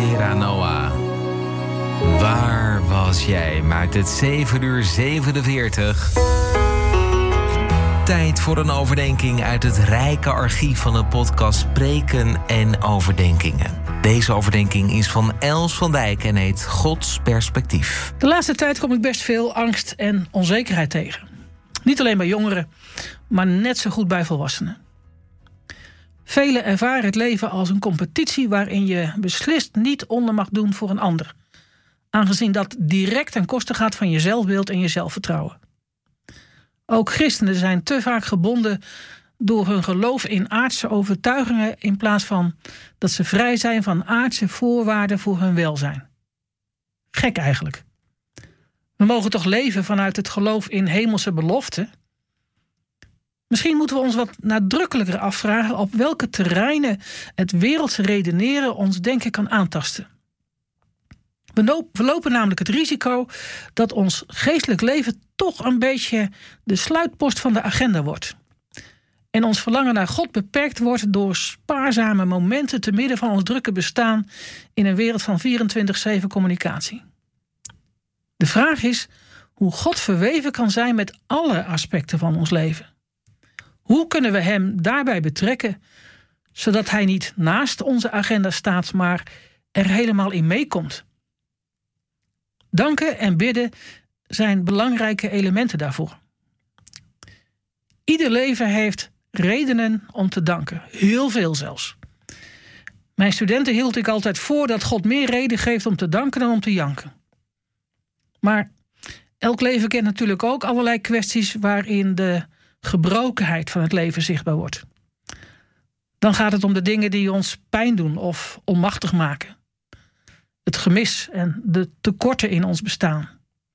Shera Noah. Waar was jij? Maakt het 7:47. Tijd voor een overdenking uit het rijke archief van de podcast Preken en Overdenkingen. Deze overdenking is van Els van Dijk en heet Gods Perspectief. De laatste tijd kom ik best veel angst en onzekerheid tegen. Niet alleen bij jongeren, maar net zo goed bij volwassenen. Velen ervaren het leven als een competitie waarin je beslist niet onder mag doen voor een ander, aangezien dat direct ten koste gaat van je zelfbeeld en je zelfvertrouwen. Ook christenen zijn te vaak gebonden door hun geloof in aardse overtuigingen in plaats van dat ze vrij zijn van aardse voorwaarden voor hun welzijn. Gek eigenlijk. We mogen toch leven vanuit het geloof in hemelse beloften? Misschien moeten we ons wat nadrukkelijker afvragen op welke terreinen het wereldse redeneren ons denken kan aantasten. We lopen namelijk het risico dat ons geestelijk leven toch een beetje de sluitpost van de agenda wordt. En ons verlangen naar God beperkt wordt door spaarzame momenten te midden van ons drukke bestaan in een wereld van 24/7 communicatie. De vraag is hoe God verweven kan zijn met alle aspecten van ons leven. Hoe kunnen we hem daarbij betrekken, zodat hij niet naast onze agenda staat, maar er helemaal in meekomt? Danken en bidden zijn belangrijke elementen daarvoor. Ieder leven heeft redenen om te danken. Heel veel zelfs. Mijn studenten hield ik altijd voor dat God meer reden geeft om te danken dan om te janken. Maar elk leven kent natuurlijk ook allerlei kwesties waarin de gebrokenheid van het leven zichtbaar wordt. Dan gaat het om de dingen die ons pijn doen of onmachtig maken. Het gemis en de tekorten in ons bestaan.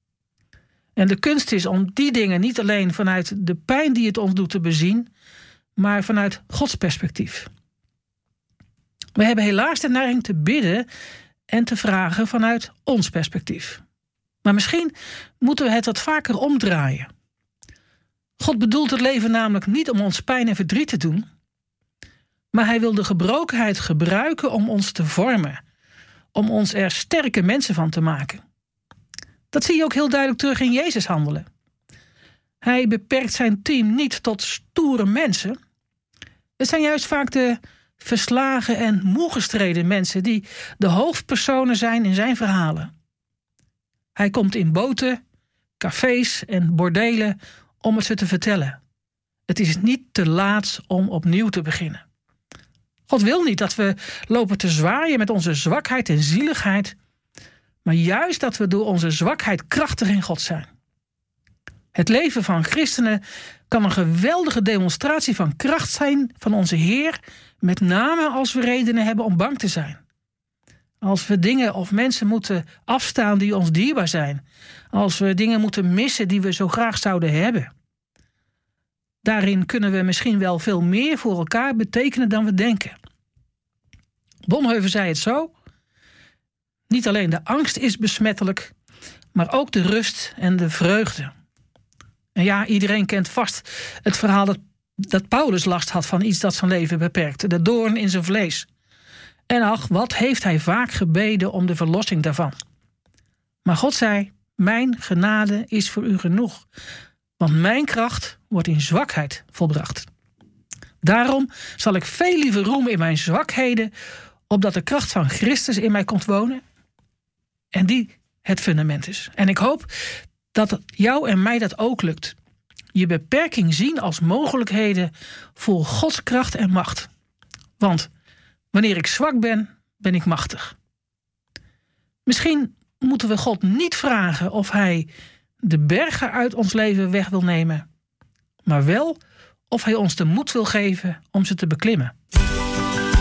En de kunst is om die dingen niet alleen vanuit de pijn die het ons doet te bezien, maar vanuit Gods perspectief. We hebben helaas de neiging te bidden en te vragen vanuit ons perspectief. Maar misschien moeten we het wat vaker omdraaien. God bedoelt het leven namelijk niet om ons pijn en verdriet te doen, maar hij wil de gebrokenheid gebruiken om ons te vormen, om ons er sterke mensen van te maken. Dat zie je ook heel duidelijk terug in Jezus handelen. Hij beperkt zijn team niet tot stoere mensen. Het zijn juist vaak de verslagen en moegestreden mensen die de hoofdpersonen zijn in zijn verhalen. Hij komt in boten, cafés en bordelen om het ze te vertellen. Het is niet te laat om opnieuw te beginnen. God wil niet dat we lopen te zwaaien met onze zwakheid en zieligheid, maar juist dat we door onze zwakheid krachtig in God zijn. Het leven van christenen kan een geweldige demonstratie van kracht zijn van onze Heer, met name als we redenen hebben om bang te zijn. Als we dingen of mensen moeten afstaan die ons dierbaar zijn. Als we dingen moeten missen die we zo graag zouden hebben. Daarin kunnen we misschien wel veel meer voor elkaar betekenen dan we denken. Bonhoeffer zei het zo: niet alleen de angst is besmettelijk, maar ook de rust en de vreugde. En ja, iedereen kent vast het verhaal dat Paulus last had van iets dat zijn leven beperkte, de doorn in zijn vlees. En ach, wat heeft hij vaak gebeden om de verlossing daarvan. Maar God zei: mijn genade is voor u genoeg, want mijn kracht wordt in zwakheid volbracht. Daarom zal ik veel liever roemen in mijn zwakheden, opdat de kracht van Christus in mij komt wonen. En die het fundament is. En ik hoop dat jou en mij dat ook lukt. Je beperking zien als mogelijkheden voor Gods kracht en macht. Want wanneer ik zwak ben, ben ik machtig. Misschien moeten we God niet vragen of hij de bergen uit ons leven weg wil nemen, maar wel of hij ons de moed wil geven om ze te beklimmen.